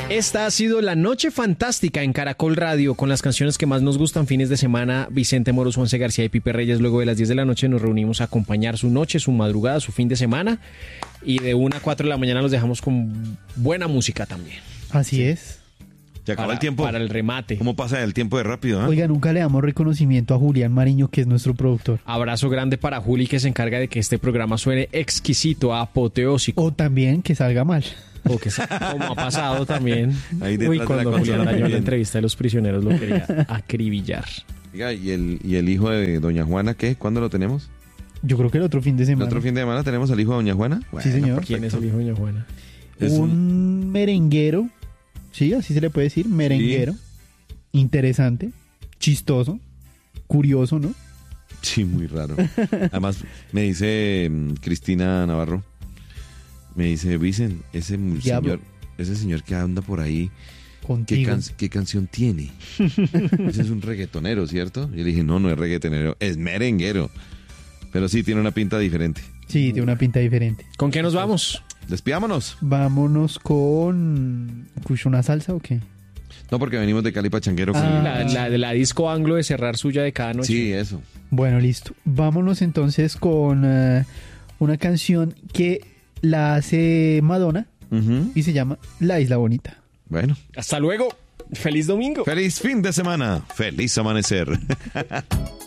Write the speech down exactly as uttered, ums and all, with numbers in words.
Esta ha sido la noche fantástica en Caracol Radio con las canciones que más nos gustan fines de semana. Vicente Moros, Juanse García y Pipe Reyes. Luego de las diez de la noche nos reunimos a acompañar su noche, su madrugada, su fin de semana. Y de una a cuatro de la mañana los dejamos con buena música también. Así sí. es. Se acaba para, el tiempo. Para el remate. ¿Cómo pasa el tiempo de rápido? ¿eh? Oiga, nunca le damos reconocimiento a Julián Mariño, que es nuestro productor. Abrazo grande para Juli, que se encarga de que este programa suene exquisito, apoteósico. O también que salga mal. O que como ha pasado también. Ahí Uy, cuando Julián dañó la bien. entrevista de los prisioneros lo quería acribillar. Oiga, ¿y el, ¿y el hijo de doña Juana qué? ¿Cuándo lo tenemos? Yo creo que el otro fin de semana. ¿El otro fin de semana tenemos al hijo de doña Juana? Bueno, sí, señor. perfecto. ¿Quién es el hijo de doña Juana? Es un... un merenguero. Sí, así se le puede decir. Merenguero. Sí. Interesante. Chistoso. Curioso, ¿no? Sí, muy raro. Además, me dice um, Cristina Navarro. Me dice, Vicen, ese Diablo. señor, ese señor que anda por ahí, ¿qué, can- ¿qué canción tiene? Ese es un reggaetonero, ¿cierto? Y le dije, no, no es reggaetonero, es merenguero. Pero sí, tiene una pinta diferente. Sí, tiene una pinta diferente. ¿Con qué nos vamos? Despidámonos. Vámonos con... ¿Una salsa o qué? No, porque venimos de Cali Pachanguero. Ah, con... la, la de la disco anglo de cerrar suya de cada noche. Sí, eso. Bueno, listo. Vámonos entonces con uh, una canción que la hace Madonna uh-huh. y se llama La Isla Bonita. Bueno. Hasta luego. Feliz domingo. Feliz fin de semana. Feliz amanecer.